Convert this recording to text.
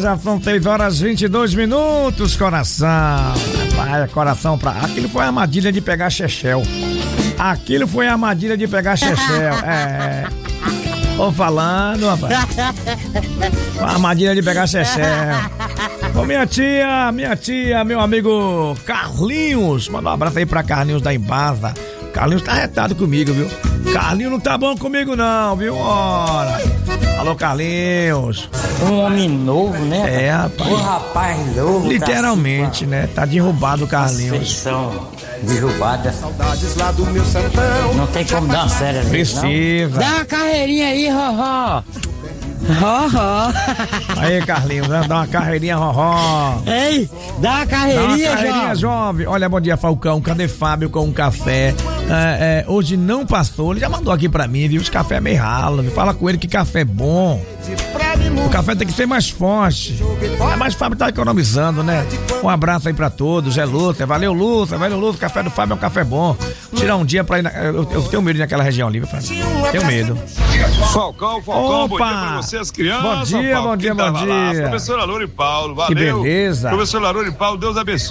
já são 6h22, coração. Vai, coração pra... Aquilo foi a armadilha de pegar Chechel. Tô falando, rapaz. A armadilha de pegar Chechel. Ô, minha tia, meu amigo Carlinhos. Manda um abraço aí pra Carlinhos da Embasa. Carlinhos tá retado comigo, viu? Carlinhos não tá bom comigo não, viu? Ora. Alô, Carlinhos. Um homem novo, né? É, rapaz. Um rapaz novo. Literalmente, tá né? Tá derrubado o Carlinhos. Feição derrubada. Não tem como dar uma séria. Precisa. Dá uma carreirinha aí, Roró. Aí, Carlinhos, dá uma carreirinha, Roró. Ei, dá uma carreirinha, jovem. Olha, bom dia, Falcão. Cadê Fábio com um café? Hoje não passou. Ele já mandou aqui pra mim, viu? Os café é meio ralo. Fala com ele que café é bom. O café tem que ser mais forte. Mas o Fábio tá economizando, né? Um abraço aí pra todos. É Lúcia. Valeu, Lúcia. O café do Fábio é um café bom. Tirar um dia pra ir. Eu tenho medo naquela região ali, Fábio. Tenho medo. Falcão, opa! Bom dia pra vocês, crianças. Bom dia. Professora Loura e Paulo, valeu. Que beleza. Professora Loura e Paulo, Deus abençoe.